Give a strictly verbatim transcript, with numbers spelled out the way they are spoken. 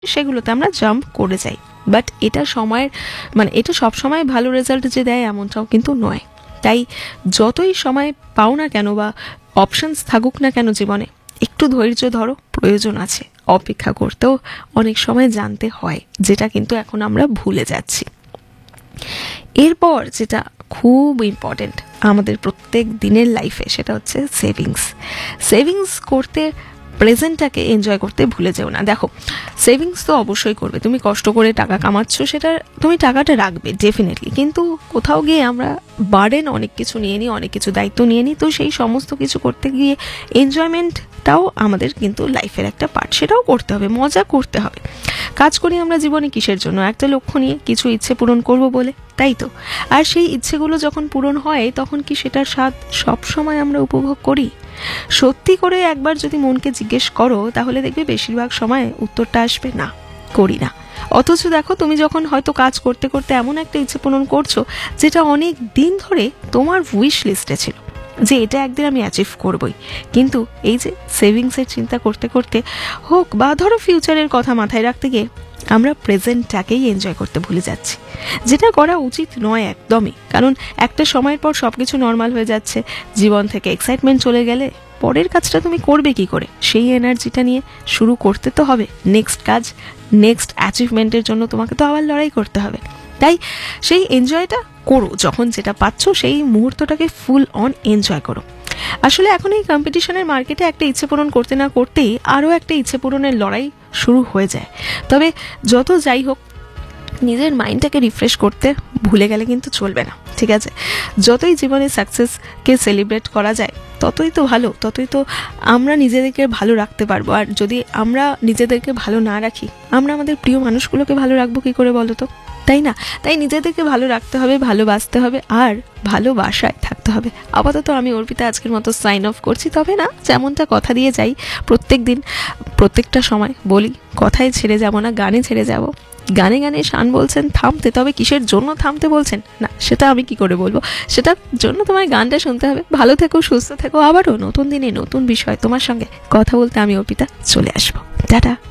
সেগুলোতে আমরা জাম্প করে যাই। বাট এটা সময়ের মানে এটা সব সময় ভালো রেজাল্ট যে দেয় এমনটাও কিন্তু নয়। তাই যতই সময় পাও না কেন বা অপশনস থাকুক না কেন জীবনে, একটু ধৈর্য ধরো, প্রয়োজন আছে। অপেক্ষা করতেও অনেক সময় জানতে হয়, যেটা কিন্তু এখন আমরা ভুলে যাচ্ছি। এরপর যেটা খুব ইম্পর্টেন্ট আমাদের প্রত্যেক দিনের লাইফে, সেটা হচ্ছে সেভিংস। সেভিংস করতে, প্রেজেন্টটাকে এনজয় করতে ভুলে যেও না। দেখো, সেভিংস তো অবশ্যই করবে, তুমি কষ্ট করে টাকা কামাচ্ছ, সেটা তুমি টাকাটা রাখবে ডেফিনেটলি, কিন্তু কোথাও গিয়ে আমরা বার্ডেন অনেক কিছু নিয়ে নিই, অনেক কিছু দায়িত্ব নিয়ে নিই। তো সেই সমস্ত কিছু করতে গিয়ে এনজয়মেন্টটাও আমাদের কিন্তু লাইফের একটা পার্ট, সেটাও করতে হবে, মজা করতে হবে। কাজ করি আমরা জীবনে কিসের জন্য? একটা লক্ষ্য নিয়ে, কিছু ইচ্ছে পূরণ করব বলে, তাই তো? আর সেই ইচ্ছেগুলো যখন পূরণ হয় তখন কি সেটার স্বাদ সব সময় আমরা উপভোগ করি? সত্যি করে একবার যদি মনকে জিজ্ঞেস করো তাহলে দেখবে বেশিরভাগ সময় উত্তরটা আসবে না, করি না। অথচ দেখো, তুমি যখন হয়তো কাজ করতে করতে এমন একটা ইচ্ছে পূরণ করছো যেটা অনেক দিন ধরে তোমার উইশ লিস্টে ছিল, যে এটা একদিন আমি অ্যাচিভ করবই, কিন্তু এই যে সেভিংসের চিন্তা করতে করতে হোক বা ধরো ফিউচারের কথা মাথায় রাখতে গিয়ে আমরা প্রেজেন্টটাকেই এনজয় করতে ভুলে যাচ্ছি, যেটা করা উচিত নয় একদমই। কারণ একটা সময়ের পর সব কিছু নর্মাল হয়ে যাচ্ছে, জীবন থেকে এক্সাইটমেন্ট চলে গেলে পরের কাজটা তুমি করবে কি করে? সেই এনার্জিটা নিয়ে শুরু করতে তো হবে নেক্সট কাজ, নেক্সট অ্যাচিভমেন্টের জন্য তোমাকে তো আবার লড়াই করতে হবে। তাই সেই এনজয়টা করো, যখন যেটা পাচ্ছ সেই মুহূর্তটাকে ফুল অন এনজয় করো। আসলে এখন এই কম্পিটিশনের মার্কেটে একটা ইচ্ছে পূরণ করতে না করতেই আরও একটা ইচ্ছে পূরণের লড়াই শুরু হয়ে যায়। তবে যত যাই হোক, নিজের মাইন্ডটাকে রিফ্রেশ করতে ভুলে গেলে কিন্তু চলবে না, ঠিক আছে? যতই জীবনে সাকসেসকে সেলিব্রেট করা যায় ততই তো ভালো, ততই তো আমরা নিজেদেরকে ভালো রাখতে পারবো। আর যদি আমরা নিজেদেরকে ভালো না রাখি, আমরা আমাদের প্রিয় মানুষগুলোকে ভালো রাখবো কি করে বলো তো? তাই না? তাই নিজেদেরকে ভালো রাখতে হবে, ভালোবাসতে হবে, আর ভালোবাসায় থাকতে হবে। আপাতত আমি অর্পিতা আজকের মতো সাইন অফ করছি। তবে না, যেমনটা কথা দিয়ে যাই, প্রত্যেক দিন প্রত্যেকটা সময় বলি, কথায় ছেড়ে যাব না, গানে ছেড়ে যাব। গানে গানে শান বলছেন থামতে, তবে কিসের জন্য থামতে বলছেন না সেটা আমি কি করে বলবো? সেটার জন্য তোমার গানটা শুনতে হবে। ভালো থেকো, সুস্থ থেকো, আবারও নতুন দিনে নতুন বিষয় তোমার সঙ্গে কথা বলতে আমি অর্পিতা চলে আসবো। টাটা।